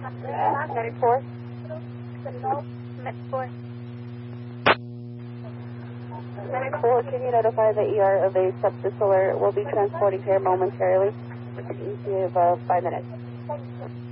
Medic 4. Med 4. Medic 4, can you notify the ER of a sepsis alert? We'll be transporting here momentarily. You have 5 minutes.